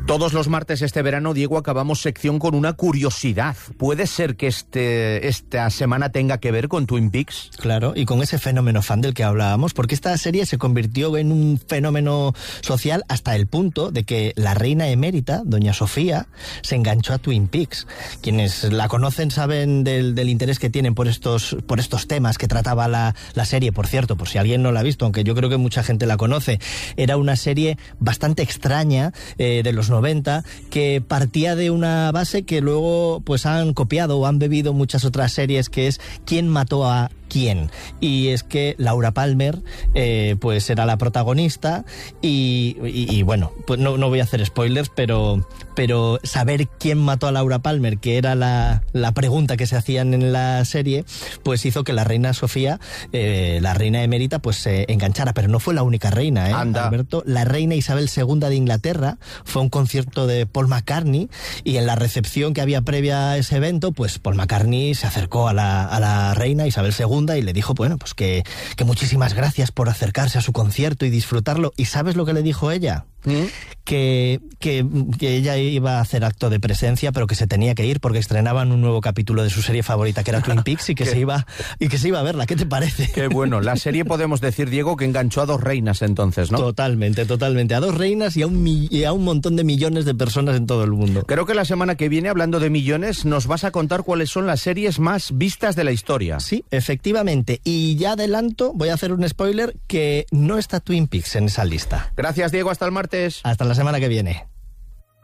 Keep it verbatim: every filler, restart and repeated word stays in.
Todos los martes este verano, Diego, acabamos sección con una curiosidad. ¿Puede ser que este, esta semana tenga que ver con Twin Peaks? Claro, y con ese fenómeno fan del que hablábamos, porque esta serie se convirtió en un fenómeno social hasta el punto de que la reina emérita, doña Sofía, se enganchó a Twin Peaks. Quienes la conocen saben del, del interés que tienen por estos, por estos temas que trataba la, la serie. Por cierto, por si alguien no la ha visto, aunque yo creo que mucha gente la conoce, era una serie bastante extraña eh, de los noventa, que partía de una base que luego pues han copiado o han bebido muchas otras series, que es ¿quién mató a quién? Y es que Laura Palmer eh, pues era la protagonista y, y, y bueno, pues no, no voy a hacer spoilers, pero, pero saber quién mató a Laura Palmer, que era la, la pregunta que se hacían en la serie, pues hizo que la reina Sofía, eh, la reina emérita, pues se enganchara. Pero no fue la única reina, ¿eh? Anda. Alberto, la reina Isabel segunda de Inglaterra fue a un concierto de Paul McCartney, y en la recepción que había previa a ese evento, pues Paul McCartney se acercó a la, a la reina Isabel segunda y le dijo, bueno, pues que, que muchísimas gracias por acercarse a su concierto y disfrutarlo. ¿Y sabes lo que le dijo ella? ¿Mm? Que, que, que ella iba a hacer acto de presencia, pero que se tenía que ir porque estrenaban un nuevo capítulo de su serie favorita, que era Twin Peaks, y que se iba y que se iba a verla. ¿Qué te parece? Qué bueno. La serie, podemos decir, Diego, que enganchó a dos reinas entonces, ¿no? Totalmente, totalmente. A dos reinas y a un, y a un montón de millones de personas en todo el mundo. Creo que la semana que viene, hablando de millones, nos vas a contar cuáles son las series más vistas de la historia. Sí, efectivamente. Y ya adelanto, voy a hacer un spoiler, que no está Twin Peaks en esa lista. Gracias, Diego. Hasta el martes. Hasta la semana que viene.